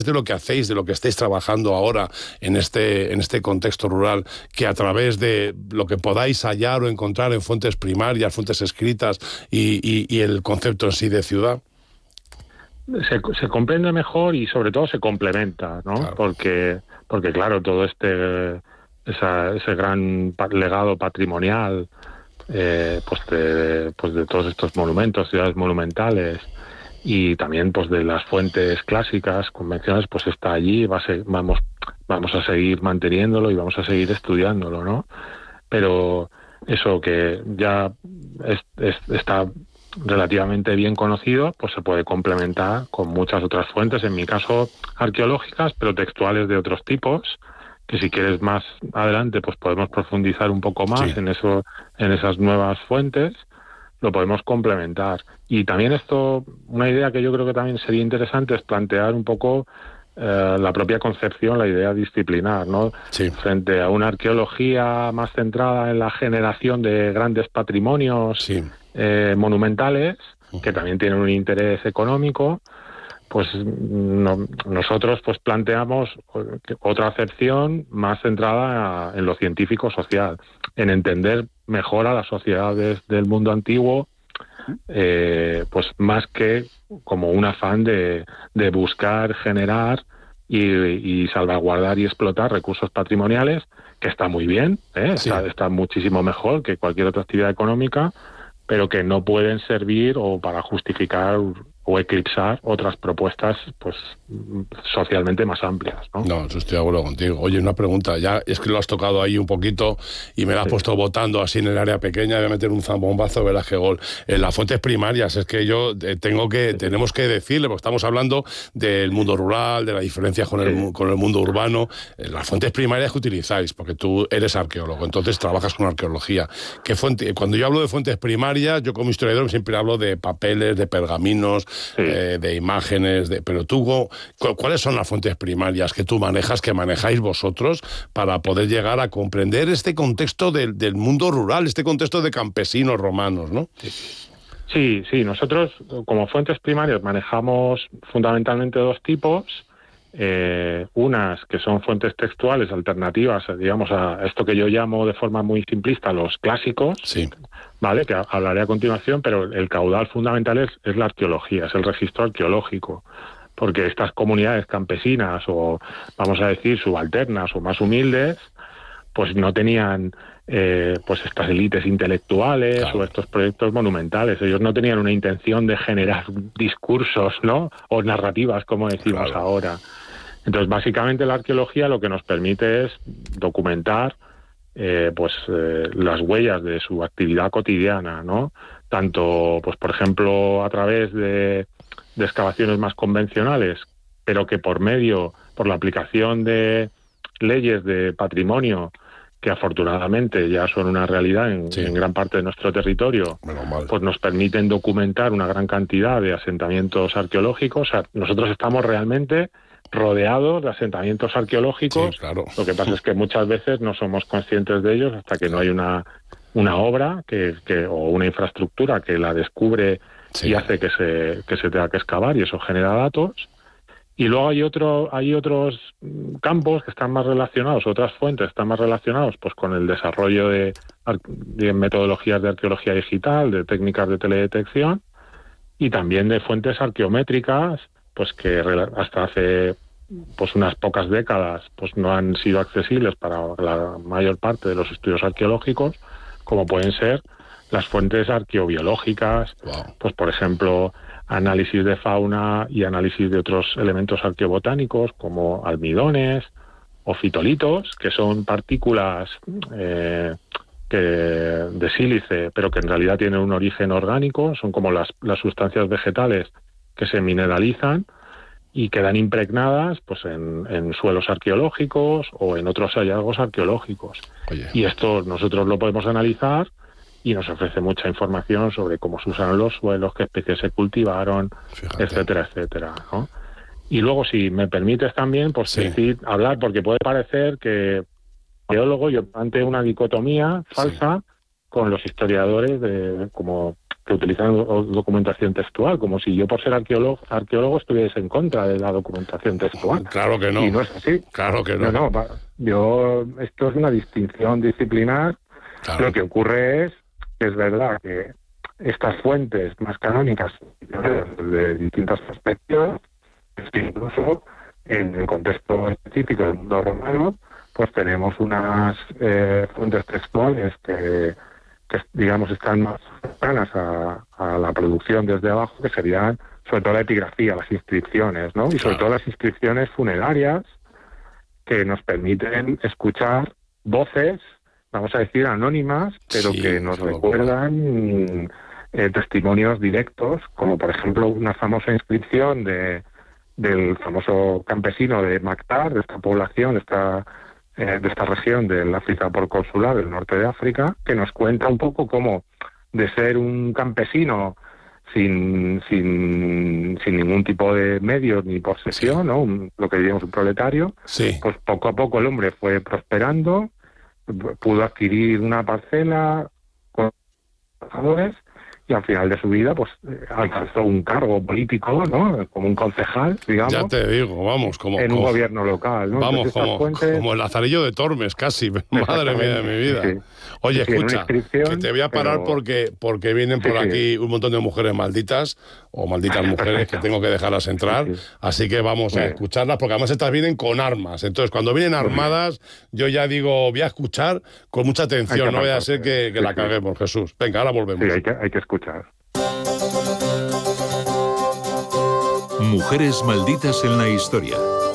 de lo que hacéis, de lo que estáis trabajando ahora en este contexto rural, que a través de lo que podáis hallar o encontrar en fuentes primarias, fuentes escritas y el concepto en sí de ciudad? Se comprende mejor y sobre todo se complementa, ¿no? Claro. Porque claro, todo ese gran legado patrimonial, pues de todos estos monumentos, ciudades monumentales, y también pues de las fuentes clásicas, convencionales, pues está allí, vamos a seguir manteniéndolo y vamos a seguir estudiándolo, ¿no? Pero eso que ya está relativamente bien conocido, pues se puede complementar con muchas otras fuentes, en mi caso arqueológicas, pero textuales de otros tipos, que si quieres más adelante, pues podemos profundizar un poco más Sí. en eso, en esas nuevas fuentes, lo podemos complementar. Y también una idea que yo creo que también sería interesante es plantear un poco la propia concepción, la idea disciplinar, ¿no? Sí. Frente a una arqueología más centrada en la generación de grandes patrimonios Sí. monumentales, que también tienen un interés económico, pues nosotros pues planteamos otra acepción más centrada en lo científico-social, en entender mejor a las sociedades del mundo antiguo, pues más que como un afán de buscar, generar y salvaguardar y explotar recursos patrimoniales, que está muy bien, Sí. está muchísimo mejor que cualquier otra actividad económica, pero que no pueden servir o para justificar o eclipsar otras propuestas pues socialmente más amplias, ¿no? No, eso estoy de acuerdo contigo. Oye, una pregunta, ya es que lo has tocado ahí un poquito y me la has puesto botando así en el área pequeña, voy a meter un zambombazo, verás qué gol. En las fuentes primarias, es que yo tenemos que decirle, porque estamos hablando del mundo rural, de la diferencia con el mundo urbano, las fuentes primarias que utilizáis, porque tú eres arqueólogo, entonces trabajas con arqueología. Cuando yo hablo de fuentes primarias, yo como historiador siempre hablo de papeles, de pergaminos, de imágenes, pero tú, ¿cuáles son las fuentes primarias que tú manejas, que manejáis vosotros, para poder llegar a comprender este contexto del mundo rural, este contexto de campesinos romanos, ¿no? Sí, nosotros como fuentes primarias manejamos fundamentalmente dos tipos, unas que son fuentes textuales alternativas, digamos, a esto que yo llamo de forma muy simplista los clásicos, Sí. ¿vale? Que hablaré a continuación, pero el caudal fundamental es la arqueología, es el registro arqueológico, porque estas comunidades campesinas o, vamos a decir, subalternas o más humildes, pues no tenían pues estas élites intelectuales, claro, o estos proyectos monumentales. Ellos no tenían una intención de generar discursos, ¿no? O narrativas, como decimos, claro, ahora. Entonces, básicamente la arqueología lo que nos permite es documentar las huellas de su actividad cotidiana, ¿no? Tanto, pues por ejemplo, a través de excavaciones más convencionales, pero que por la aplicación de leyes de patrimonio, que afortunadamente ya son una realidad en gran parte de nuestro territorio, pues nos permiten documentar una gran cantidad de asentamientos arqueológicos. O sea, nosotros estamos realmente rodeados de asentamientos arqueológicos. Sí, claro. Lo que pasa es que muchas veces no somos conscientes de ellos hasta que no hay una obra o una infraestructura que la descubre y hace que se tenga que excavar, y eso genera datos. Y luego hay otros campos que están más relacionados, otras fuentes están más relacionados pues con el desarrollo de metodologías de arqueología digital, de técnicas de teledetección, y también de fuentes arqueométricas, pues que hasta hace pues unas pocas décadas pues no han sido accesibles para la mayor parte de los estudios arqueológicos, como pueden ser las fuentes arqueobiológicas, pues por ejemplo análisis de fauna y análisis de otros elementos arqueobotánicos como almidones o fitolitos, que son partículas de sílice, pero que en realidad tienen un origen orgánico, son como las sustancias vegetales que se mineralizan y quedan impregnadas pues en suelos arqueológicos o en otros hallazgos arqueológicos. Oye. Y esto nosotros lo podemos analizar y nos ofrece mucha información sobre cómo se usaron los suelos, qué especies se cultivaron, etcétera, etcétera, ¿no? Y luego, si me permites también, pues hablar, porque puede parecer que arqueólogo yo planteo una dicotomía falsa con los historiadores como que utilizan documentación textual, como si yo, por ser arqueólogo estuviese en contra de la documentación textual. Claro que no. Y no es así. Claro que no. Esto es una distinción disciplinar. Claro. Lo que ocurre es que es verdad que estas fuentes más canónicas de distintas perspectivas, es que incluso en el contexto específico del mundo romano, pues tenemos unas fuentes textuales que digamos están más cercanas a la producción desde abajo, que serían sobre todo la epigrafía, las inscripciones, ¿no? Y sobre todo las inscripciones funerarias, que nos permiten escuchar voces, vamos a decir, anónimas, pero que nos recuerdan testimonios directos, como por ejemplo una famosa inscripción del famoso campesino de Mactar, de esta población, de esta región del África proconsular, del norte de África, que nos cuenta un poco cómo de ser un campesino sin ningún tipo de medios ni posesión, ¿no? Lo que diríamos un proletario, pues poco a poco el hombre fue prosperando, pudo adquirir una parcela con trabajadores, y al final de su vida pues alcanzó un cargo político, ¿no? Como un concejal, digamos. Ya te digo, vamos, en un gobierno local, ¿no? Vamos, como el Lazarillo de Tormes, casi. Madre mía de mi vida. Sí. Oye, escucha, que te voy a parar porque vienen por aquí un montón de mujeres malditas, o malditas mujeres, que tengo que dejarlas entrar, así que vamos a escucharlas, porque además estas vienen con armas. Entonces, cuando vienen armadas, yo ya digo, voy a escuchar con mucha atención, no vaya a ser que la caguemos, Jesús. Venga, ahora volvemos. Sí, hay que escuchar. Mujeres malditas en la historia.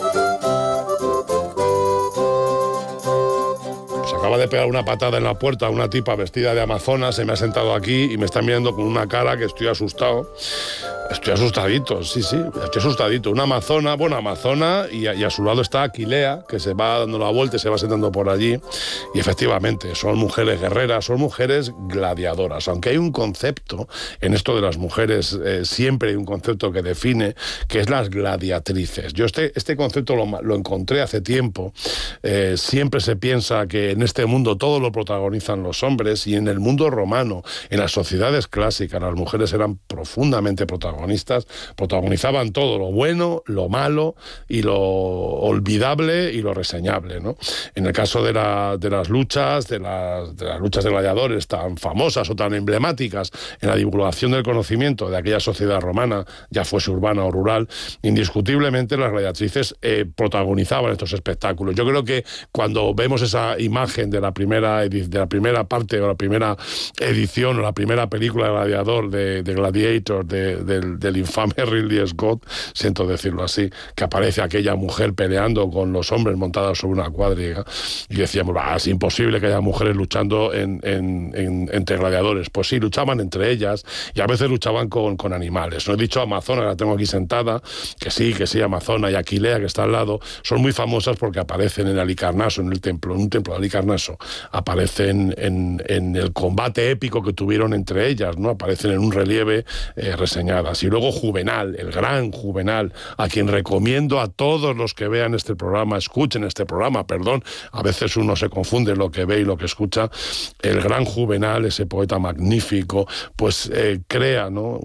Pues acaba de pegar una patada en la puerta a una tipa vestida de amazona, se me ha sentado aquí y me está mirando con una cara que estoy asustado. Estoy asustadito, sí, estoy asustadito. Una amazona, y a su lado está Aquilea, que se va dando la vuelta y se va sentando por allí. Y efectivamente, son mujeres guerreras, son mujeres gladiadoras. Aunque hay un concepto en esto de las mujeres, siempre hay un concepto que define, que es las gladiatrices. Yo este concepto lo encontré hace tiempo. Siempre se piensa que en este mundo todo lo protagonizan los hombres, y en el mundo romano, en las sociedades clásicas, las mujeres eran profundamente protagonizaban todo, lo bueno, lo malo y lo olvidable y lo reseñable, ¿no? En el caso de las luchas, de las luchas de gladiadores tan famosas o tan emblemáticas en la divulgación del conocimiento de aquella sociedad romana, ya fuese urbana o rural, indiscutiblemente las gladiatrices protagonizaban estos espectáculos. Yo creo que cuando vemos esa imagen de la primera parte o la primera edición o la primera película de Gladiador, de Gladiator, del infame Ridley Scott, siento decirlo así, que aparece aquella mujer peleando con los hombres montados sobre una cuadriga, y decíamos, es imposible que haya mujeres luchando entre gladiadores. Pues sí, luchaban entre ellas, y a veces luchaban con animales. No he dicho Amazona, la tengo aquí sentada, que sí, Amazona, y Aquilea, que está al lado, son muy famosas porque aparecen en Halicarnaso, en un templo de Halicarnaso, aparecen en el combate épico que tuvieron entre ellas, ¿no? Aparecen en un relieve reseñadas. Y luego Juvenal, el gran Juvenal, a quien recomiendo a todos los que vean este programa, escuchen este programa, perdón, a veces uno se confunde lo que ve y lo que escucha. El gran Juvenal, ese poeta magnífico, pues crea, ¿no?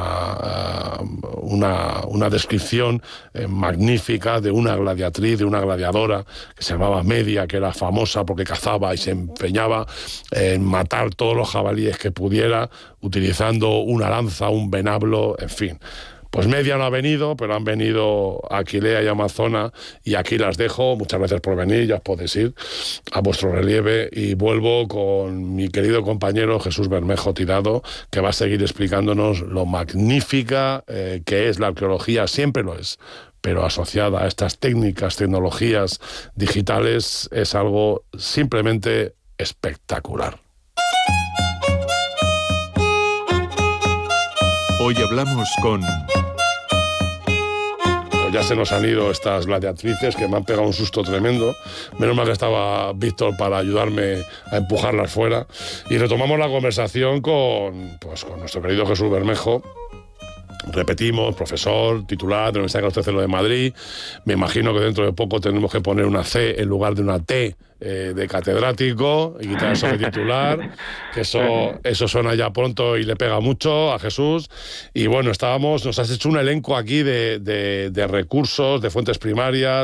una descripción magnífica de una gladiatriz, de una gladiadora que se llamaba Media, que era famosa porque cazaba y se empeñaba en matar todos los jabalíes que pudiera, utilizando una lanza, un venablo, en fin. Pues Media no ha venido, pero han venido Aquilea y Amazona, y aquí las dejo. Muchas gracias por venir, ya os podéis ir a vuestro relieve, y vuelvo con mi querido compañero Jesús Bermejo Tirado, que va a seguir explicándonos lo magnífica que es la arqueología, siempre lo es, pero asociada a estas técnicas, tecnologías digitales, es algo simplemente espectacular. Hoy hablamos con... Pues ya se nos han ido estas gladiatrices, que me han pegado un susto tremendo. Menos mal que estaba Víctor para ayudarme a empujarlas fuera. Y retomamos la conversación con nuestro querido Jesús Bermejo, Repetimos, profesor, titular de la Universidad Carlos III de Madrid. Me imagino que dentro de poco tendremos que poner una C en lugar de una T de catedrático y quitar eso de titular, que eso suena ya pronto y le pega mucho a Jesús. Y bueno, nos has hecho un elenco aquí de recursos, de fuentes primarias,